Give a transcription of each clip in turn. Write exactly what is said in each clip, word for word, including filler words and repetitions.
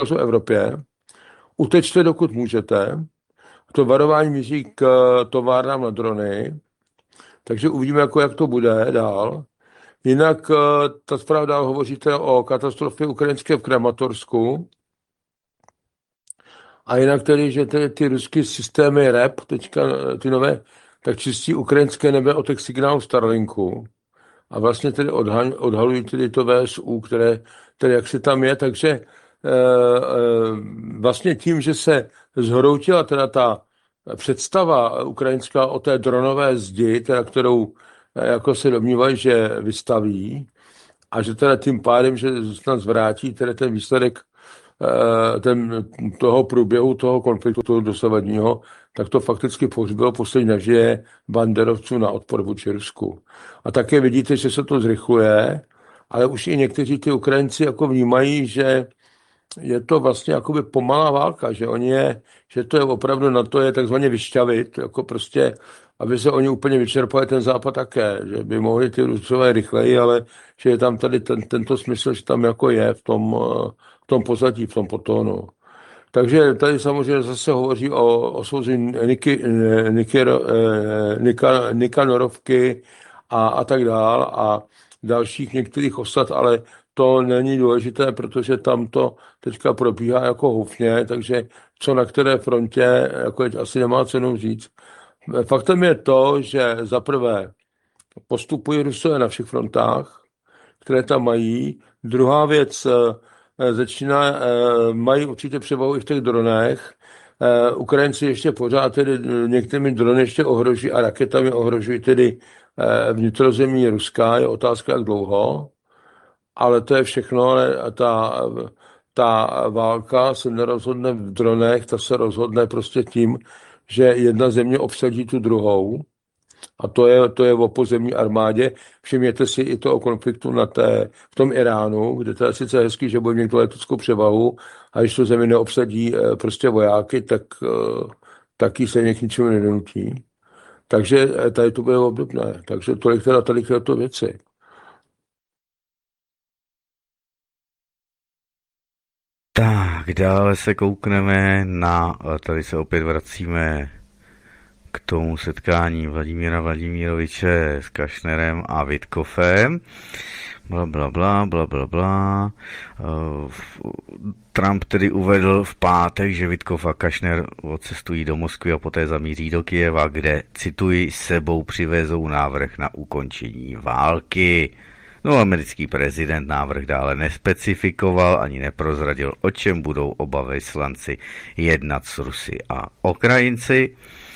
v Evropě. Utečte, dokud můžete. To varování míří k továrnám na drony, takže uvidíme, jako, jak to bude dál. Jinak ta zpráva dál hovoříte o katastrofě ukrajinské v Kramatorsku. A jinak tedy, že tedy ty ruský systémy R E P, teďka ty nové, tak čistí ukrajinské nebe o těch signálů Starlinku. A vlastně tedy odhalují tedy to V S U, které, které jak se tam je, takže e, e, vlastně tím, že se zhroutila teda ta představa ukrajinská o té dronové zdi, teda kterou jako se domnívají, že vystaví, a že teda tím pádem, že snad zvrátí teda ten výsledek ten, toho průběhu toho konfliktu, toho dosavadního, tak to fakticky pohřbilo poslední nažije banderovců na odpor vůči Rusku. A také vidíte, že se to zrychluje, ale už i někteří ty Ukrajinci jako vnímají, že je to vlastně jakoby pomalá válka, že oni je, že to je opravdu na to je takzvaně vyšťavit, jako prostě, aby se oni úplně vyčerpali ten západ také, že by mohli ty Rusové rychleji, ale že je tam tady ten, tento smysl, že tam jako je v tom, v tom pozadí, v tom potónu. Takže tady samozřejmě zase hovoří o osouzení Niky, Niky, Nika, Nika Norovky a, a tak dál a dalších některých osad, ale to není důležité, protože tam to teďka probíhá jako houfně, takže co na které frontě, jako asi nemá cenu říct. Faktem je to, že zaprvé postupují Rusové na všech frontách, které tam mají. Druhá věc, začíná, mají určitě převahu i v těch dronech. Ukrajinci ještě pořád tedy některými drony ještě ohrožují a raketami ohrožují tedy vnitrozemí Ruska. Je otázka, jak dlouho. Ale to je všechno, ale ta, ta válka se nerozhodne v dronech, ta se rozhodne prostě tím, že jedna země obsadí tu druhou. A to je, to je o pozemní armádě. Všimněte si i to o konfliktu na té, v tom Iránu, kde to je sice hezký, že bude mít tu leteckou převahu, a když tu zemi neobsadí prostě vojáky, tak taky se něk ničemu nedonutí. Takže tady to bude obdobné. Takže tolik teda tady k této věci. Tak, dále se koukneme na, tady se opět vracíme k tomu setkání Vladimíra Vladimíroviče s Kašnerem a Witkofem. Bla, bla, bla, bla, bla, bla. Trump tedy uvedl v pátek, že Witkov a Kašner odcestují do Moskvy a poté zamíří do Kyjeva, kde, cituji, sebou přivezou návrh na ukončení války. No, americký prezident návrh dále nespecifikoval ani neprozradil, o čem budou oba vyslanci jednat s Rusy a Ukrajinci.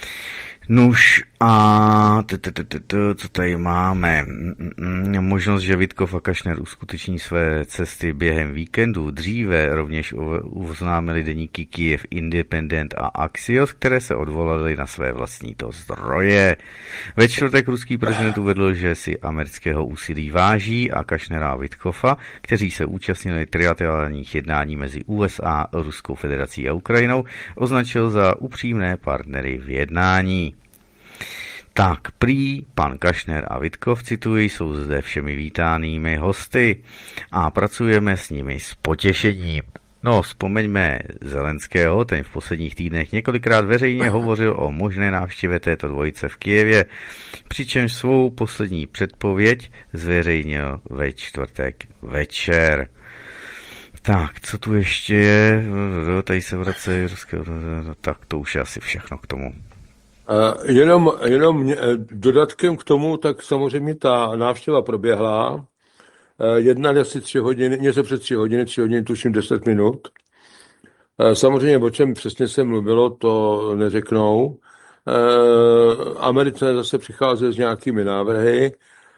Nuž a co tady máme? Možnost, že Witkov a Kašner uskuteční své cesty během víkendu. Dříve rovněž oznámili deníky Kyiv Independent a Axios, které se odvolaly na své vlastní to zdroje. Ve čtvrtek ruský prezident uvedl, že si amerického úsilí váží a Kašnera a Witkova, kteří se účastnili trilaterálních jednání mezi U S A, Ruskou federací a Ukrajinou, označil za upřímné partnery v jednání. Tak prý pan Kašner a Witkov, cituji, jsou zde všemi vítánými hosty a pracujeme s nimi s potěšením. No, vzpomeňme Zelenského, ten v posledních týdnech několikrát veřejně hovořil o možné návštěvě této dvojice v Kyjevě, přičemž svou poslední předpověď zveřejnil ve čtvrtek večer. Tak, co tu ještě je? Tady se vrací ruského... Tak to už je asi všechno k tomu. Uh, jenom, jenom dodatkem k tomu, tak samozřejmě ta návštěva proběhla. Uh, jedna asi tři hodiny, něco před tři hodiny, tři hodiny, tuším deset minut. Uh, samozřejmě, o čem přesně se mluvilo, to neřeknou. Uh, Američané zase přicházeli s nějakými návrhy.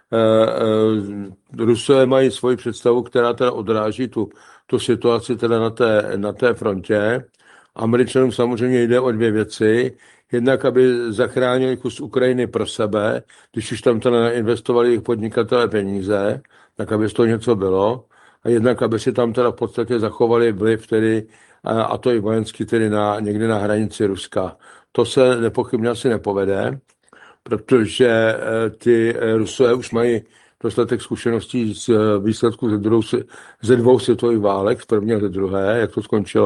Uh, uh, Rusové mají svoji představu, která teda odráží tu, tu situaci teda na té, na té frontě. Američanům samozřejmě jde o dvě věci. Jednak, aby zachránili kus Ukrajiny pro sebe, když už tam teda investovali jejich podnikatelé peníze, tak aby z toho něco bylo. A jednak, aby si tam teda v podstatě zachovali vliv, tedy, a, a to i vojenský, tedy na, někde na hranici Ruska. To se nepochybně asi nepovede, protože ty Rusové už mají dostatek zkušeností z výsledků ze, druhou, ze dvou světových válek, z první a ze druhé, jak to skončilo.